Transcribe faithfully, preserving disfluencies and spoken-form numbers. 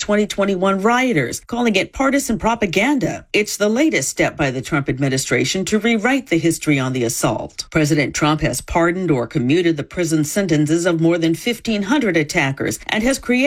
twenty twenty-one rioters, calling it partisan propaganda. It's the latest step by the Trump administration to rewrite the history on the assault. President Trump has pardoned or commuted the prison sentences of more than fifteen hundred attackers and has created